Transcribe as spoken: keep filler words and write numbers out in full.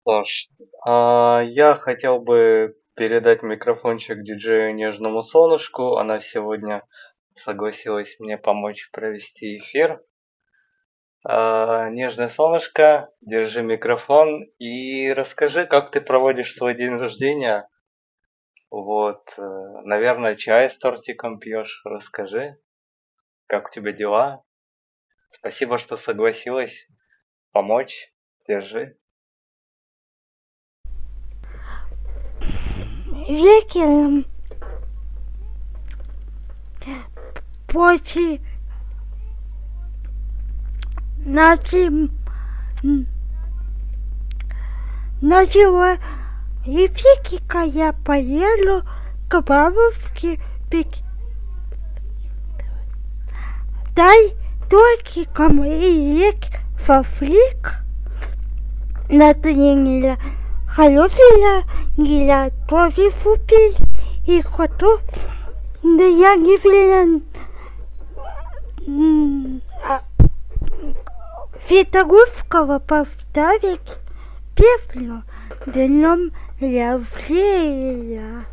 Слушай, а, я хотел бы передать микрофончик диджею Нежному Солнышку. Она сегодня согласилась мне помочь провести эфир. А, Нежное Солнышко, держи микрофон и расскажи, как ты проводишь свой день рождения. Вот, э, наверное, чай с тортиком пьешь. Расскажи, как у тебя дела? Спасибо, что согласилась помочь. Держи. Вечером после нашей нашего эфирика я поеду к бабушке пить дай тортиком и есть шашлык на тренере. Хорошая я тоже купил и готов. Да я не видел Фитогурского поставить песню днем рождения.